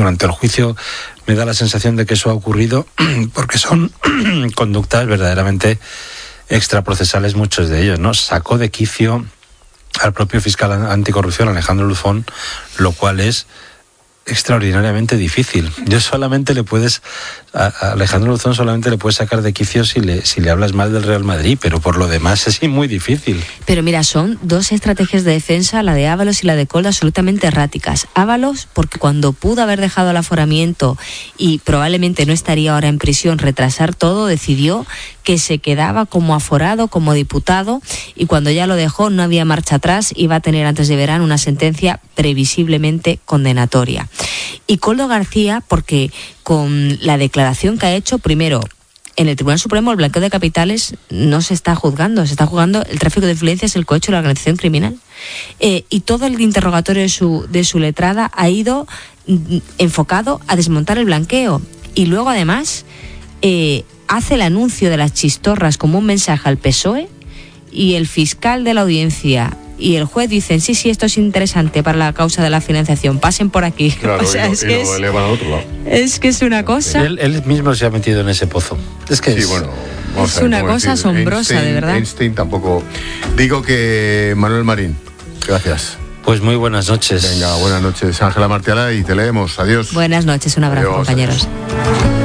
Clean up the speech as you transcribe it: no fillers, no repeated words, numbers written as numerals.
durante el juicio me da la sensación de que eso ha ocurrido porque son conductas verdaderamente extraprocesales, muchos de ellos, ¿no? Sacó de quicio al propio fiscal anticorrupción, Alejandro Luzón, lo cual es extraordinariamente difícil. A Alejandro Luzón solamente le puedes sacar de quicio si le hablas mal del Real Madrid, pero por lo demás es muy difícil. Pero mira, son dos estrategias de defensa, la de Ábalos y la de Koldo, absolutamente erráticas. Ábalos, porque cuando pudo haber dejado el aforamiento y probablemente no estaría ahora en prisión, retrasar todo, decidió que se quedaba como aforado, como diputado, y cuando ya lo dejó no había marcha atrás, iba a tener antes de verano una sentencia previsiblemente condenatoria. Y Koldo García, porque con la declaración que ha hecho, primero, en el Tribunal Supremo el blanqueo de capitales no se está juzgando, se está juzgando el tráfico de influencias, el cohecho, la organización criminal. Y todo el interrogatorio de su letrada ha ido enfocado a desmontar el blanqueo. Y luego, además, hace el anuncio de las chistorras como un mensaje al PSOE, y el fiscal de la audiencia y el juez dicen, sí, esto es interesante para la causa de la financiación, pasen por aquí. Claro, o sea, lo elevan al otro lado. Es que es una cosa... Él mismo se ha metido en ese pozo. Es que sí, bueno, es una cosa asombrosa, de verdad. Einstein tampoco... Digo que Manuel Marín, gracias. Pues muy buenas noches. Venga, buenas noches, Ángela Martiala, y te leemos. Adiós. Buenas noches, un abrazo, Adiós, compañeros. Adiós.